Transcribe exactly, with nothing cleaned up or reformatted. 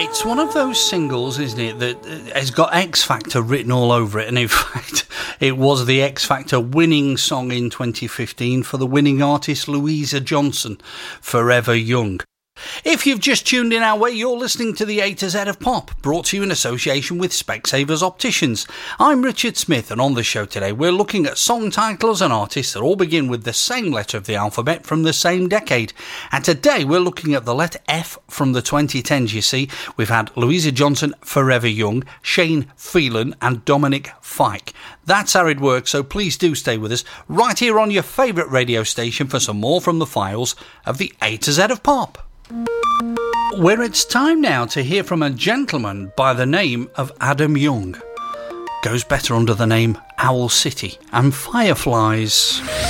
It's one of those singles, isn't it, that has got X Factor written all over it. And in fact, it was the X Factor winning song in twenty fifteen for the winning artist Louisa Johnson, Forever Young. If you've just tuned in our way, you're listening to the A to Z of Pop, brought to you in association with Specsavers Opticians. I'm Richard Smith, and on the show today we're looking at song titles and artists that all begin with the same letter of the alphabet from the same decade. And today we're looking at the letter F from the twenty tens, you see. We've had Louisa Johnson, Forever Young, Shane Phelan and Dominic Fike. That's how it works, so please do stay with us right here on your favourite radio station for some more from the files of the A to Z of Pop. Where it's time now to hear from a gentleman by the name of Adam Young. Goes better under the name Owl City and Fireflies.